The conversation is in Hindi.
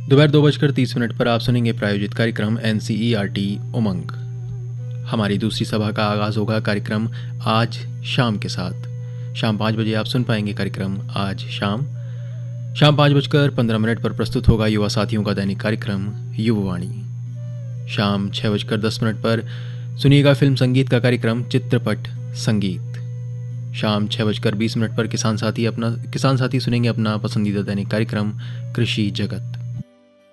दोपहर 2:30 पर आप सुनेंगे प्रायोजित कार्यक्रम NCERT उमंग। हमारी दूसरी सभा का आगाज होगा कार्यक्रम आज शाम के साथ। शाम 5 बजे आप सुन पाएंगे कार्यक्रम आज शाम। शाम 5:15 पर प्रस्तुत होगा युवा साथियों का दैनिक कार्यक्रम युववाणी। शाम 6:10 पर सुनिएगा फिल्म संगीत का कार्यक्रम चित्रपट संगीत। शाम 6:20 पर किसान साथी सुनेंगे अपना पसंदीदा दैनिक कार्यक्रम कृषि जगत।